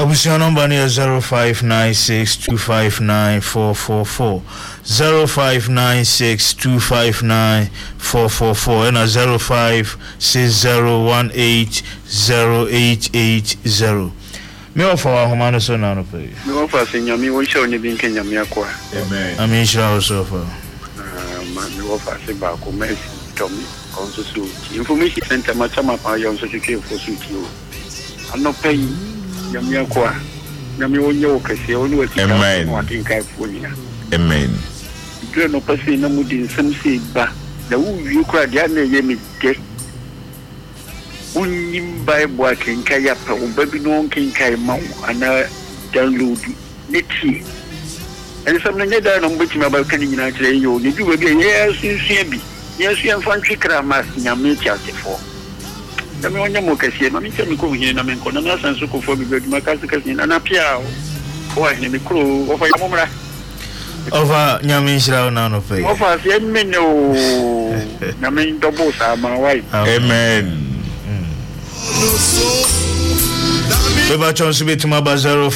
Obusia number near 0596259444 0596259444 and 0560180880. Me offer our humano so now no pay. Me offer senior me won show ni bin Kenya me akwa. Amen. I mean sure also for. Me offer se ba ko me Tommy also so information center ma chama pa yon so ke for so ki o. Ano pay nyame akwa. Nyame wonye okase woni wati ka mo tin kai fonia. Amen. Dre no pase na mudi nsem se ba. Da wu wi kura dia na ye mi de. Unim Bible akenkai apa obabi no nkenkai ma ana download neti ensam na nyeda no mbeti ma ba kan nyina kire yo ne bi baby yesu bi yesu enfantry kramas nyame tiatefo na me onya mo kasie ma mi temi ko hine na me ko na na sanso ko fo bi bi ma kasi na pia o ne me kro o fa yamomra over nyame shira na no pay o fa se me no na me double sa ma wai amen. Meba chonsu betuma ba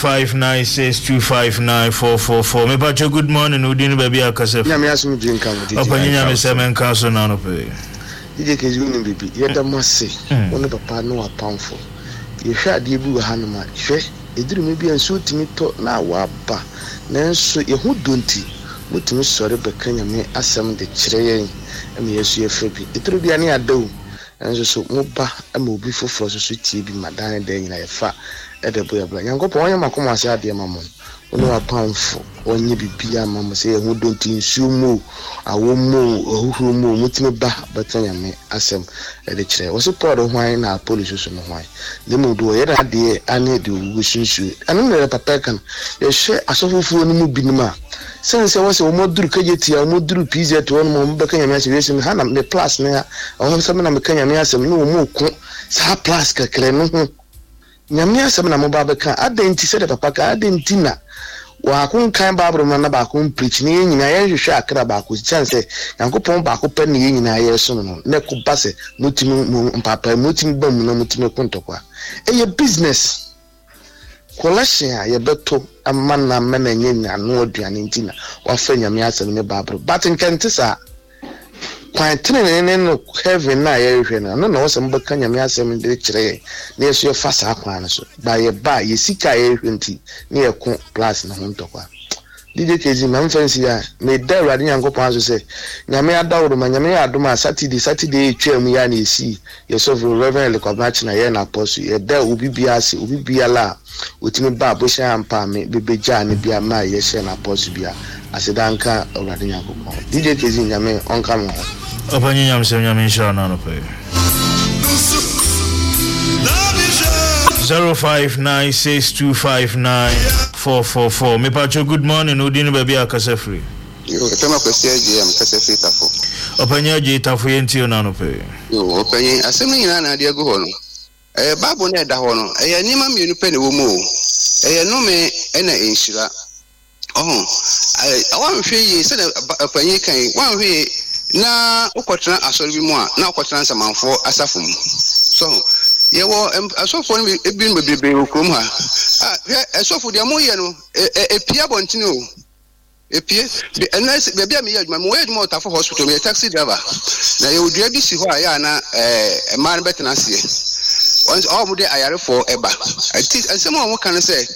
0596259444. Meba cho good morning udini baby akasef. Nyame asum drinka mo. Opanyi nyame semen kanso na no pe. Ije kezi uni bibi yeda mase. Ono papa no apamfo. Ye hwa ade bu hanuma. Hwe eduru me bia nso timi to na waba. Nanso ye hu donti. Mutimi sore beka nyame asem de kire yen. Em Yesu ye febi. Eturu bia ne adawu. And so Muba and will be for Frosty be Madame Day in a fa at the boy. Yanko, I am a commercial, dear mamma. Only a pound for only be Pia, mamma say, who don't insume, I won't move, who move with me back, but I am assem at the chair. Was a part of wine, our police on wine. The mood do it, dear, I need you wishing you. And only a papacan, you share a sofa for no binima. Since I was a modru kajeti, a modru pizza to one more became a situation, Hannah, the plus near, or some American, some no more, sa plaska, clan. Nyamia sabna mobabeka adenti sede papa adentina wa kun kan babro na ba kun preach ni nyina ye hwehwe akra ba ko chance yankopon ba ko pa ni nyina ye so no ne ko base mutimi papa mutimi bam no mutimi kontokwa eye business collection ye beto amana mena nyenya no aduane ntina wa fa nyamia sabne babro but nkentisa kwantene no heaven na ye hwe no no wo sem baka nyame asem de kire na yeso fasa akwan so ba ye ba ye sika ye hwe nti na ye ko plus na ho ntokwa dide kezi man fancy ya me da awade nyankopon aso se nyame adawro ma nyame adoma saturday twam ya na esi ye so reverend lekobach na ye na apostle ye da obi biase obi biala otimi ba bosha ampa me bebeja ne bia ma ye she na apostle bia asedanka awade nyankopon dide kezi nyame onka mo Opanyi nyame se nyame insha na no pay 0596259444. Me pacho good morning udini baby akasefri. Yo tema kwesi am kasefri tafo. Opanyi aje tafo yenti ona no pay. Yo opanyi asem nyina na ade agu ho no. Bible na da ho no. Nima mienu pe ne wo mu. No me na enshira. Awan hwe yi se na opanyi kan wan hwe na ukotena asori bi mu a na ukotena samanfo asafo mu. So yewo asofo no ebi mbebebe okrom ha asofo de mo ye no epia bontini o epie ns bebia me yaduma mo yaduma otafo hospital me taxi driver na ye odua bi si ho a ya na man betena sie once all mo de ayare for eba nsemo mo kan say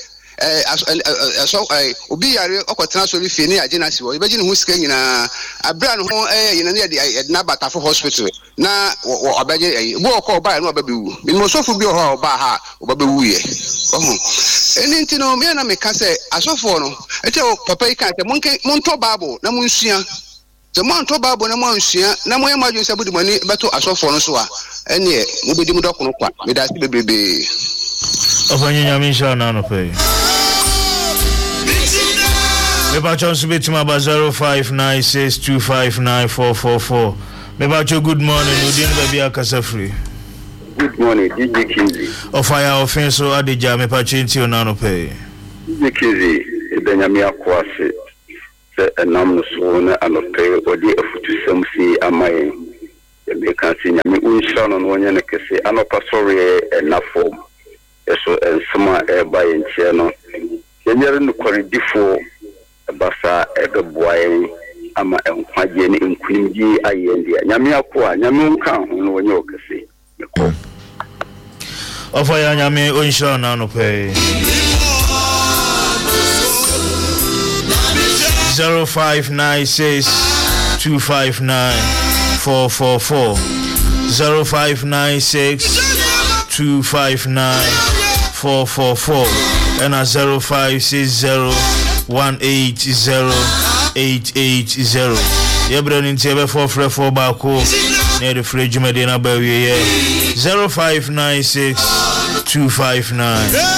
obi yare okotena so bi fie ne agena si wo ibeji ne ho sika nyina abra no ho yina ne de na batafo hospital na obaje bo ko ba no obabewu bi mo sofu bi ho ba ha obabewu ye eni ntino me na me ka say asofo no ete papa yi kan te mon to babo na mon sua te mon to babo na mon sua na mo yamaju se budi mani beto asofo no so a ene mo bedi mu dokono kwa me da si bebebe Opanyi nyame insha na no pay Meba chonsu betuma ba 0596259444. Meba cho good morning udini baby akasefri. Good morning DJ Kizi O fire offense o adija mepa chinti ona no pay DJ Kizi ebenyame akwase se enam so na anope odi afutu samsi amaye me kan se nyame unsha no no nya ne kese anopa sorry enafo eso ensema eba yentie no yenyere no koridifo basa ebeboaye ama enkwaje ne enkunimji ayende nyame akoa nyame nka ho no wonye okese yeko ofa ya nyame onshira na no pe 0596 259 444 0596 259 444 and 0560 180 880. Yebra ninti ebe 444 bako near the fridge medina bawie 0596 259